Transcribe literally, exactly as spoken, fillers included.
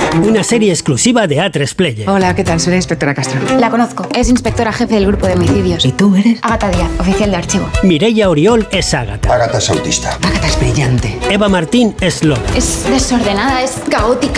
Una serie exclusiva de A tres Player. Hola, ¿qué tal? Soy la inspectora Castro. La conozco. Es inspectora jefe del grupo de homicidios. ¿Y tú eres? Ágata Díaz, oficial de archivo. Mireia Oriol es Ágata. Ágata es autista. Ágata es brillante. Eva Martín es Lola. Es desordenada, es caótica.